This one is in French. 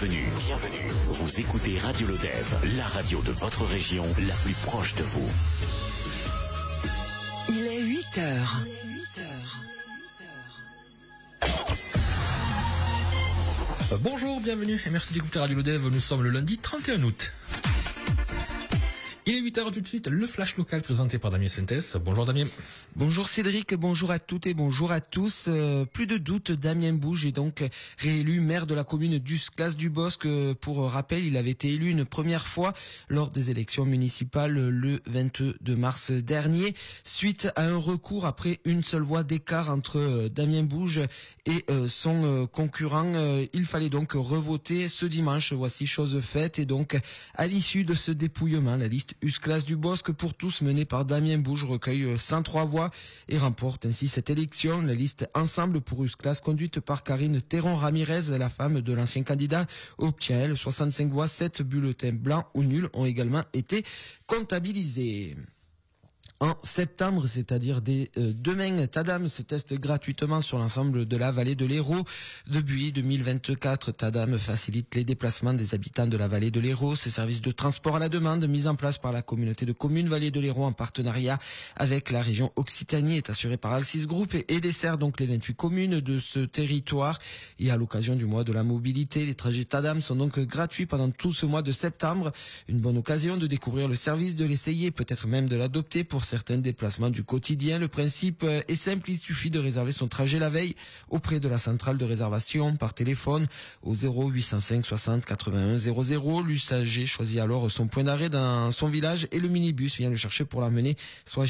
Bienvenue. Vous écoutez Radio Lodève, la radio de votre région, la plus proche de vous. Il est 8 heures. Bonjour, bienvenue et merci d'écouter Radio Lodève. Nous sommes le lundi 31 août. Il est 8h tout de suite, le flash local présenté par Damien Sintès. Bonjour Damien. Bonjour Cédric, bonjour à toutes et bonjour à tous. Plus de doute, Damien Bouge est donc réélu maire de la commune d'Usclas-du-Bosc. Pour rappel, il avait été élu une première fois lors des élections municipales le 22 mars dernier. Suite à un recours après une seule voix d'écart entre Damien Bouge et son concurrent, il fallait donc revoter ce dimanche. Voici chose faite et donc à l'issue de ce dépouillement, la liste Usclas-du-Bosc pour tous menée par Damien Bouge recueille 103 voix et remporte ainsi cette élection. La liste Ensemble pour Usclas, conduite par Karine Théron-Ramirez, la femme de l'ancien candidat, obtient elle 65 voix. 7 bulletins blancs ou nuls ont également été comptabilisés. En septembre, c'est-à-dire dès demain, Tadam se teste gratuitement sur l'ensemble de la vallée de l'Hérault. Depuis 2024, Tadam facilite les déplacements des habitants de la vallée de l'Hérault. Ce service de transport à la demande, mis en place par la communauté de communes Vallée de l'Hérault en partenariat avec la région Occitanie, est assuré par Alcis Group et dessert donc les 28 communes de ce territoire. Et à l'occasion du mois de la mobilité, les trajets Tadam sont donc gratuits pendant tout ce mois de septembre. Une bonne occasion de découvrir le service, de l'essayer, peut-être même de l'adopter pour certains déplacements du quotidien. Le principe est simple, il suffit de réserver son trajet la veille auprès de la centrale de réservation par téléphone au 0805 60 81 00. L'usager choisit alors son point d'arrêt dans son village et le minibus vient le chercher pour l'emmener soit